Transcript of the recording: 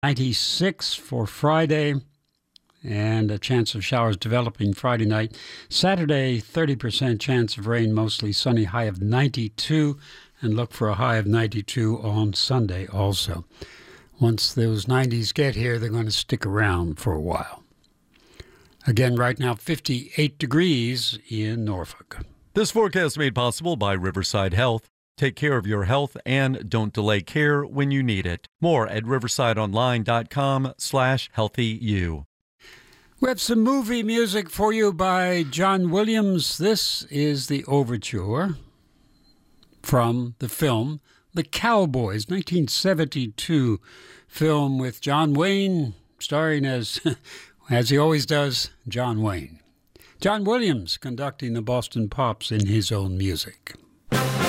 96 for Friday, and a chance of showers developing Friday night. Saturday, 30% chance of rain, mostly sunny, high of 92, and look for a high of 92 on Sunday also. Once those 90s get here, they're going to stick around for a while. Again, right now, 58 degrees in Norfolk. This forecast made possible by Riverside Health. Take care of your health and don't delay care when you need it. More at riversideonline.com/healthyu. We have some movie music for you by John Williams. This is the overture from the film The Cowboys, 1972 film with John Wayne, starring as he always does, John Wayne. John Williams conducting the Boston Pops in his own music.